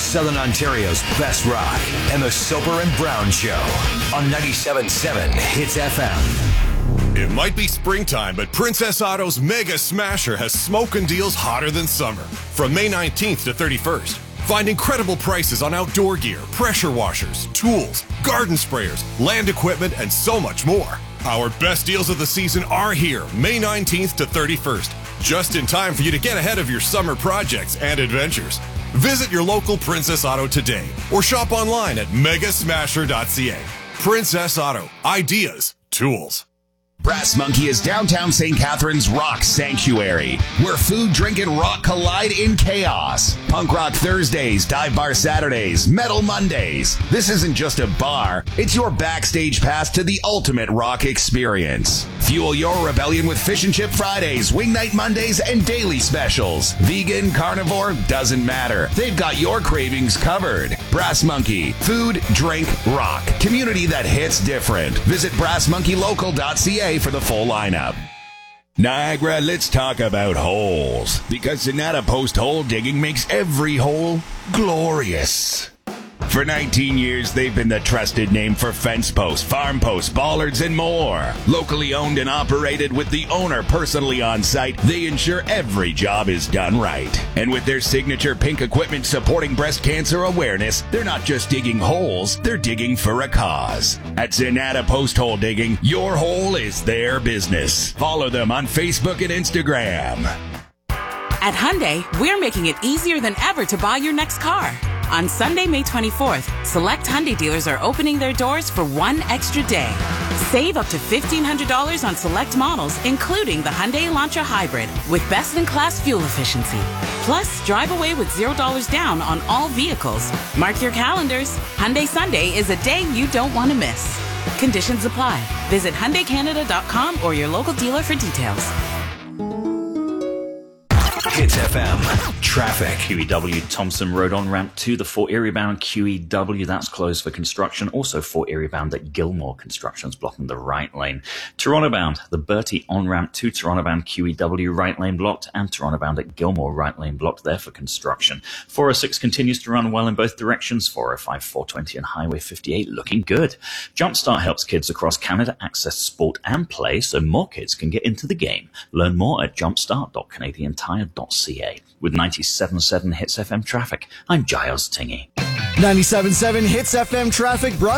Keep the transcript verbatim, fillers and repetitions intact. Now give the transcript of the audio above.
Southern Ontario's best rock and the Soper and Brown Show on ninety-seven point seven Hits F M. It might be springtime, but Princess Auto's Mega Smasher has smoking deals hotter than summer. From May nineteenth to thirty-first, find incredible prices on outdoor gear, pressure washers, tools, garden sprayers, land equipment, and so much more. Our best deals of the season are here, May nineteenth to thirty-first, just in time for you to get ahead of your summer projects and adventures. Visit your local Princess Auto today or shop online at mega smasher dot c a. Princess Auto. Ideas. Tools. Brass Monkey is downtown Saint Catharines' rock sanctuary, where food, drink, and rock collide in chaos. Punk rock Thursdays, dive bar Saturdays, metal Mondays. This isn't just a bar, it's your backstage pass to the ultimate rock experience. Fuel your rebellion with Fish and Chip Fridays, Wing Night Mondays, and daily specials. Vegan, carnivore, doesn't matter. They've got your cravings covered. Brass Monkey. Food, drink, rock. Community that hits different. Visit brass monkey local dot c a for the full lineup. Niagara, let's talk about holes, because Sonata Post hole digging makes every hole glorious. For nineteen years, they've been the trusted name for fence posts, farm posts, bollards, and more. Locally owned and operated with the owner personally on site, they ensure every job is done right. And with their signature pink equipment supporting breast cancer awareness, they're not just digging holes, they're digging for a cause. At Sonata Post Hole Digging, your hole is their business. Follow them on Facebook and Instagram. At Hyundai, we're making it easier than ever to buy your next car. On Sunday, May twenty-fourth, select Hyundai dealers are opening their doors for one extra day. Save up to fifteen hundred dollars on select models, including the Hyundai Elantra Hybrid, with best-in-class fuel efficiency. Plus, drive away with zero dollars down on all vehicles. Mark your calendars. Hyundai Sunday is a day you don't want to miss. Conditions apply. Visit Hyundai Canada dot com or your local dealer for details. Hits F M. Traffic. Q E W Thompson Road on ramp to the Fort Erie bound Q E W. That's closed for construction. Also Fort Erie bound at Gilmore. Construction's blocking the right lane. Toronto bound, the Bertie on ramp to Toronto bound Q E W, right lane blocked, and Toronto bound at Gilmore, right lane blocked there for construction. four oh six continues to run well in both directions. four oh five, four twenty and Highway fifty-eight looking good. Jumpstart helps kids across Canada access sport and play so more kids can get into the game. Learn more at jumpstart dot canadian tire dot c a. With ninety-seven point seven Hits F M traffic, I'm Giles Tingy. ninety-seven point seven Hits F M traffic brought